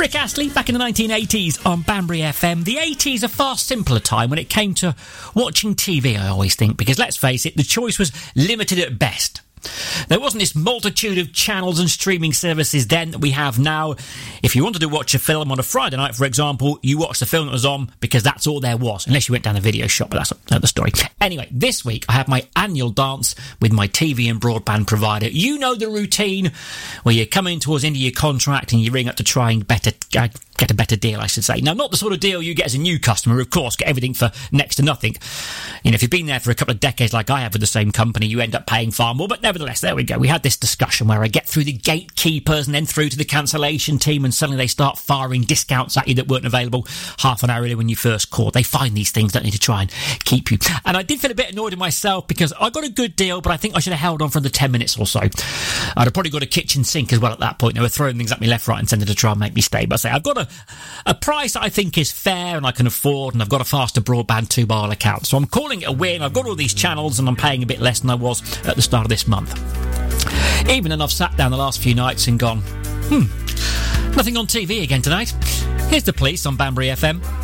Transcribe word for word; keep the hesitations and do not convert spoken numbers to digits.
Rick Astley, back in the nineteen eighties on Banbury F M. The eighties, a far simpler time when it came to watching T V, I always think, because let's face it, the choice was limited at best. There wasn't this multitude of channels and streaming services then that we have now. If you wanted to watch a film on a Friday night, for example, you watched the film that was on because that's all there was, unless you went down the video shop, but that's another story. Anyway, this week I have my annual dance with my T V and broadband provider. You know the routine, where you're coming towards the end of your contract and you ring up to try and better uh, get a better deal, I should say. Now, not the sort of deal you get as a new customer, of course, get everything for next to nothing. You know, if you've been there for a couple of decades like I have with the same company, you end up paying far more, but nevertheless, there we go. We had this discussion where I get through the gatekeepers and then through to the cancellation team, and suddenly they start firing discounts at you that weren't available half an hour earlier when you first called. They find these things, don't they, to try and keep you. And I did feel a bit annoyed with myself because I got a good deal, but I think I should have held on for the ten minutes or so. I'd have probably got a kitchen sink as well at that point. They were throwing things at me left, right and centre to try and make me stay. But I say, I've got a, a price that I think is fair and I can afford, and I've got a faster broadband two-mile account. So I'm calling it a win. I've got all these channels and I'm paying a bit less than I was at the start of this month. Even then, I've sat down the last few nights and gone, hmm, nothing on T V again tonight. Here's The Police on Banbury F M.